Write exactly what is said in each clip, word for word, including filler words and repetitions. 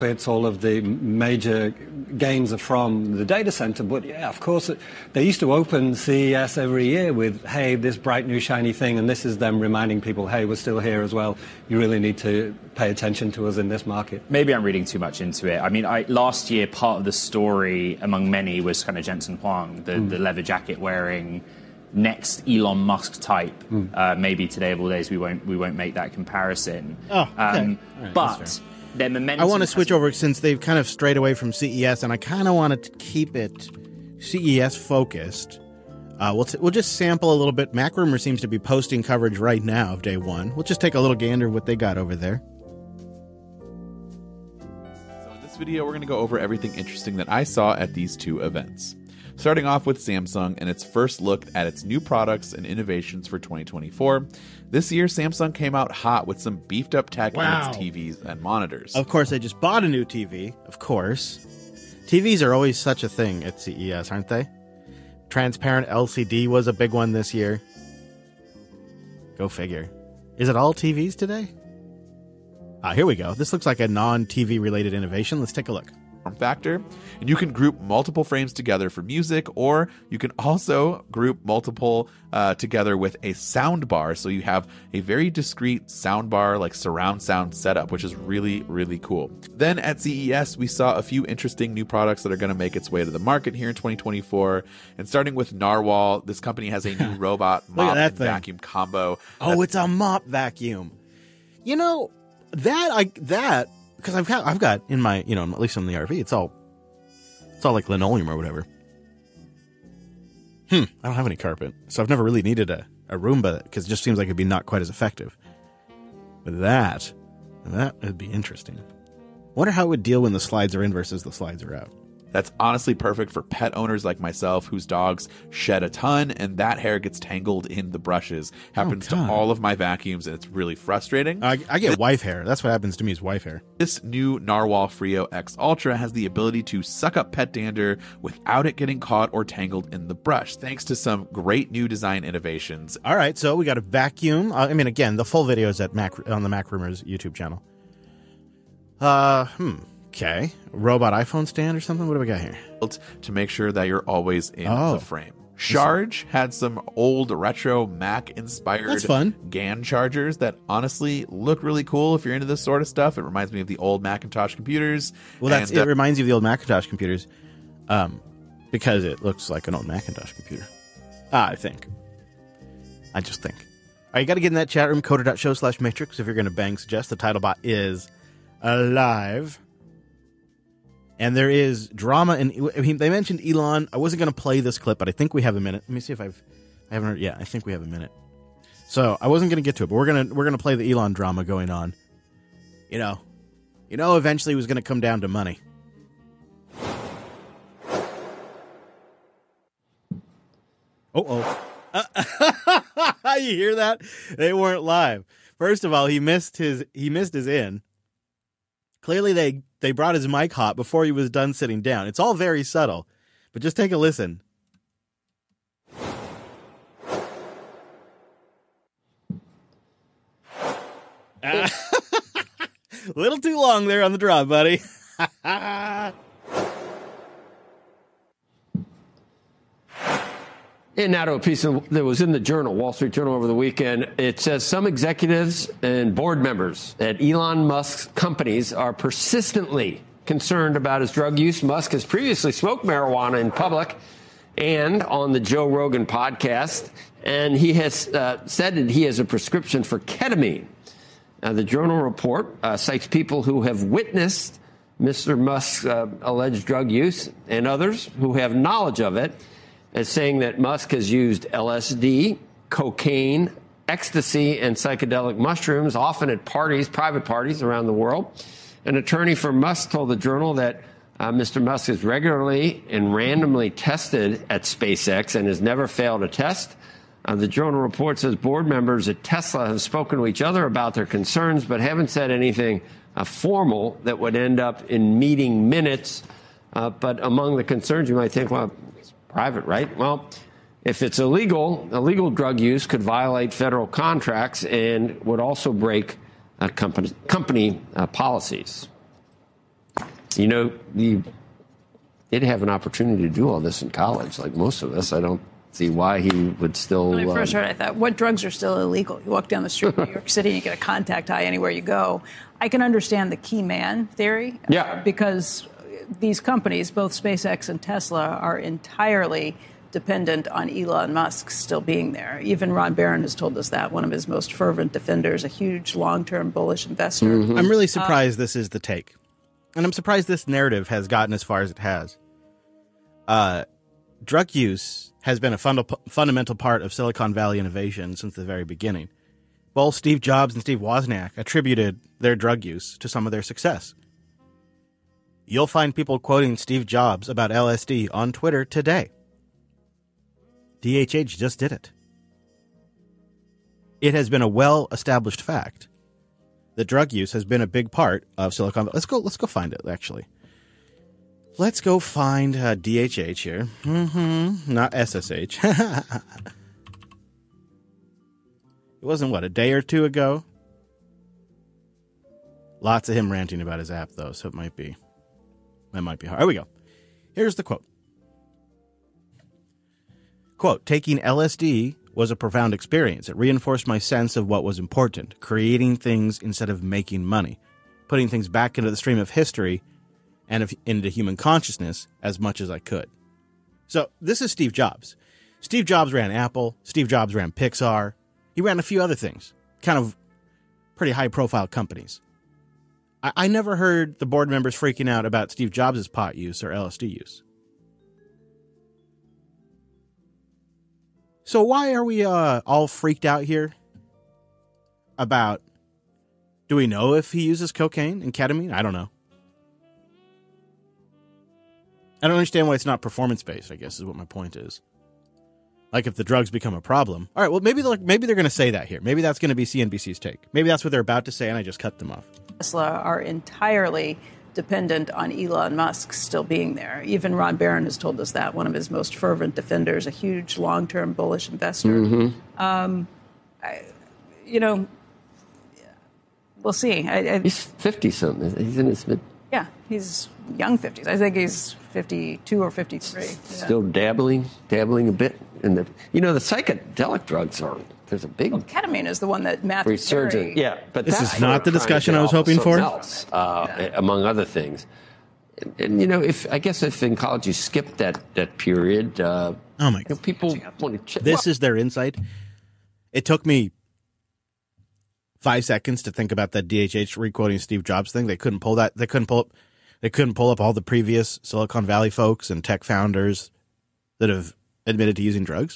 It's all of the major gains are from the data center, but yeah, of course, it, they used to open C E S every year with, hey, this bright new shiny thing, and this is them reminding people, hey, we're still here as well. You really need to pay attention to us in this market. Maybe I'm reading too much into it. I mean, I, last year, part of the story among many was kind of Jensen Huang, the, mm. the leather jacket wearing next Elon Musk type. Mm. Uh, maybe today of all days we won't we won't make that comparison. Oh, okay. Um, right, but their momentum. I want to switch over since they've kind of strayed away from C E S, and I kind of want to keep it C E S focused. Uh, we'll t- we'll just sample a little bit. MacRumor seems to be posting coverage right now of day one. We'll just take a little gander of what they got over there. So in this video, we're going to go over everything interesting that I saw at these two events. Starting off with Samsung and its first look at its new products and innovations for twenty twenty-four. This year, Samsung came out hot with some beefed up tech wow. in its T Vs and monitors. Of course, they just bought a new T V. Of course. T Vs are always such a thing at C E S, aren't they? Transparent L C D was a big one this year. Go figure. Is it all T Vs today? Ah, here we go. This looks like a non-T V related innovation. Let's take a look. Form factor, and you can group multiple frames together for music, or you can also group multiple uh, together with a sound bar, so you have a very discrete sound bar like surround sound setup, which is really really cool. Then at C E S we saw a few interesting new products that are going to make its way to the market here in twenty twenty-four, and starting with Narwhal. This company has a new robot mop and vacuum combo. Oh, it's a mop vacuum. You know that I that. Because I've got, I've got in my, you know, at least on the R V, it's all, it's all like linoleum or whatever. Hmm, I don't have any carpet, so I've never really needed a, a Roomba because it just seems like it'd be not quite as effective. But that, that would be interesting. Wonder how it would deal when the slides are in versus the slides are out. That's honestly perfect for pet owners like myself whose dogs shed a ton and that hair gets tangled in the brushes. Happens oh, to all of my vacuums and it's really frustrating. I, I get wife hair. That's what happens to me is wife hair. This new Narwhal Frio X Ultra has the ability to suck up pet dander without it getting caught or tangled in the brush, thanks to some great new design innovations. All right, so we got a vacuum. Uh, I mean, again, the full video is at Mac on the MacRumors YouTube channel. Uh, hmm. Okay. Robot iPhone stand or something? What do we got here? To make sure that you're always in oh. the frame. Charge had some old retro Mac-inspired That's fun. GAN chargers that honestly look really cool if you're into this sort of stuff. It reminds me of the old Macintosh computers. Well, that's and, it uh, reminds you of the old Macintosh computers um, because it looks like an old Macintosh computer. Ah, I think. I just think. All right, you got to get in that chat room, coder.show slash matrix if you're going to bang suggest. The title bot is alive. And there is drama, and I mean, they mentioned Elon. I wasn't going to play this clip, but I think we have a minute. Let me see if I've, I haven't heard. Yeah, I think we have a minute. So I wasn't going to get to it, but we're gonna we're gonna play the Elon drama going on. You know, you know, eventually it was going to come down to money. Oh oh, you hear that? They weren't live. First of all, he missed his he missed his in. Clearly, they. They brought his mic hot before he was done sitting down. It's all very subtle, but just take a listen. A little too long there on the drop, buddy. And now to a piece of, that was in the Journal, Wall Street Journal over the weekend. It says some executives and board members at Elon Musk's companies are persistently concerned about his drug use. Musk has previously smoked marijuana in public and on the Joe Rogan podcast, and he has uh, said that he has a prescription for ketamine. Now, the Journal report uh, cites people who have witnessed Mister Musk's uh, alleged drug use and others who have knowledge of it, as saying that Musk has used L S D, cocaine, ecstasy, and psychedelic mushrooms, often at parties, private parties around the world. An attorney for Musk told the Journal that uh, Mister Musk is regularly and randomly tested at SpaceX and has never failed a test. Uh, the Journal report says board members at Tesla have spoken to each other about their concerns, but haven't said anything uh, formal that would end up in meeting minutes. Uh, but among the concerns, you might think, well, private, right? Well, if it's illegal, illegal drug use could violate federal contracts and would also break uh, company, company uh, policies. You know, you did have an opportunity to do all this in college, like most of us. I don't see why he would still. When I uh, first heard it, I thought, what drugs are still illegal? You walk down the street in New York City, and you get a contact high anywhere you go. I can understand the key man theory. Yeah. Uh, because these companies, both SpaceX and Tesla, are entirely dependent on Elon Musk still being there. Even Ron Barron has told us that, one of his most fervent defenders, a huge long-term bullish investor. Mm-hmm. I'm really surprised uh, this is the take. And I'm surprised this narrative has gotten as far as it has. Uh, drug use has been a funda- fundamental part of Silicon Valley innovation since the very beginning. Both Steve Jobs and Steve Wozniak attributed their drug use to some of their success. You'll find people quoting Steve Jobs about L S D on Twitter today. D H H just did it. It has been a well-established fact that drug use has been a big part of Silicon Valley. Let's go. Let's go find it. Actually, let's go find uh, D H H here. Mm-hmm. Not S S H. It wasn't what, a day or two ago. Lots of him ranting about his app, though, so it might be that might be hard. Here we go. Here's the quote. Quote, taking L S D was a profound experience. It reinforced my sense of what was important, creating things instead of making money, putting things back into the stream of history and of, into human consciousness as much as I could. So this is Steve Jobs. Steve Jobs ran Apple. Steve Jobs ran Pixar. He ran a few other things, kind of pretty high-profile companies. I, I never heard the board members freaking out about Steve Jobs' pot use or L S D use. So why are we uh, all freaked out here about, do we know if he uses cocaine and ketamine? I don't know. I don't understand why it's not performance-based, I guess, is what my point is. Like, if the drugs become a problem. All right, well, maybe they're, maybe they're going to say that here. Maybe that's going to be C N B C's take. Maybe that's what they're about to say, and I just cut them off. Tesla are entirely dependent on Elon Musk still being there. Even Ron Barron has told us that, one of his most fervent defenders, a huge long-term bullish investor. Mm-hmm. Um, I, you know, we'll see. I, I, He's fifty-something. He's in his mid... Yeah, he's young fifties. I think he's fifty-two or fifty-three. Yeah. Still dabbling, dabbling a bit in the... You know, the psychedelic drugs are... There's a big... Well, ketamine is the one that Matthew resurgent. Perry... Yeah, but this that's is not the discussion I was hoping for. Else, uh, yeah. Among other things. And, and, you know, if I guess if in college you skip that, that period... Uh, oh, my you know, God. people want to... Ch- this well, is their insight. It took me five seconds to think about that D H H re-quoting Steve Jobs thing. They couldn't pull that. They couldn't pull up. They couldn't pull up all the previous Silicon Valley folks and tech founders that have admitted to using drugs.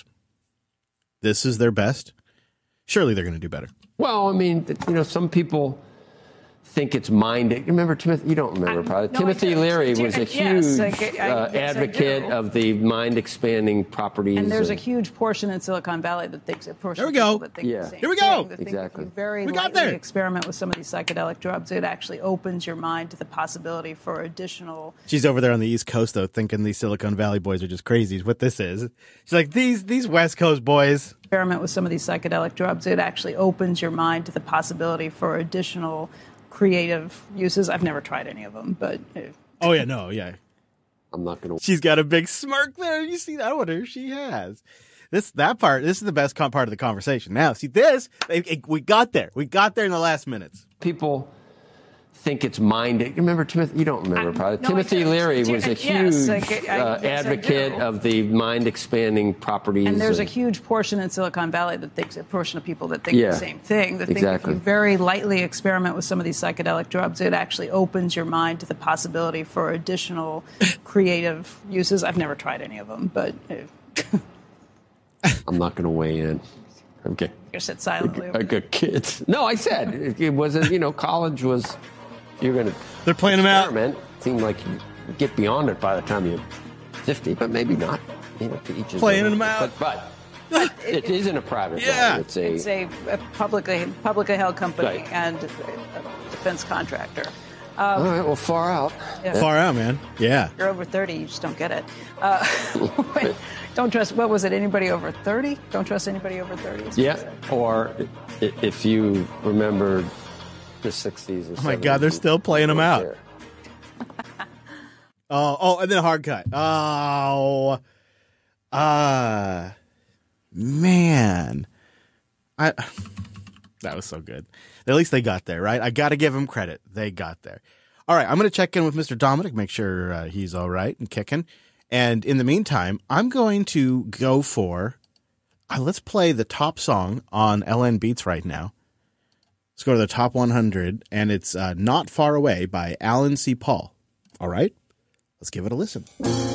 This is their best. Surely they're going to do better. Well, I mean, you know, some people think it's mind. Remember Timothy? You don't remember, I'm, probably. no, Timothy Leary was a yes, huge I, I, uh, yes, advocate of the mind-expanding properties. And there's of, a huge portion in Silicon Valley that thinks it. There we go. That think yeah. the same Here we go. thing, that think exactly. If you very we got lightly there. experiment with some of these psychedelic drugs, it actually opens your mind to the possibility for additional. She's over there on the East Coast, though, thinking these Silicon Valley boys are just crazies. What this is. She's like, these these West Coast boys. Experiment with some of these psychedelic drugs, it actually opens your mind to the possibility for additional creative uses. I've never tried any of them, but uh, Oh yeah, no, yeah. I'm not going to. She's got a big smirk there. You see that? I wonder if she has. This that part. This is the best part of the conversation. Now, see this? It, it, we got there. We got there in the last minutes. People think it's mind. Remember Timothy? You don't remember, I'm, probably. no, Timothy Leary Tim- was a yes, huge I, I, uh, yes, advocate of the mind-expanding properties. And there's a of, huge portion in Silicon Valley that thinks a portion of people that think Yeah, the same thing. That exactly. think if you very lightly experiment with some of these psychedelic drugs, it actually opens your mind to the possibility for additional creative uses. I've never tried any of them, but uh, I'm not going to weigh in. Okay. you sit silently. I got kids. No, I said it, it wasn't. You know, college was. You're going to. They're playing them out. Experiment. Seemed like you get beyond it by the time you're fifty, but maybe not. You know, to each his Playing own. them out. But, but it isn't a private. Yeah. matter. It's a. It's a, a publicly publicly held company Right. and a defense contractor. all right. Well, far out. Yeah. Far out, man. Yeah. You're over thirty, you just don't get it. Uh, don't trust, what was it, anybody over thirty? Don't trust anybody over thirty? Yeah. Or i- if you remember the sixties or Oh my God, they're still playing them out. Oh, oh, and then a hard cut. Oh, uh, man. I That was so good. At least they got there, right? I got to give them credit. They got there. All right, I'm going to check in with Mister Dominic, make sure uh, he's all right and kicking. And in the meantime, I'm going to go for, uh, let's play the top song on L N Beats right now. Let's go to the top one hundred, and it's uh, Not Far Away by Alan C. Paul. All right, let's give it a listen.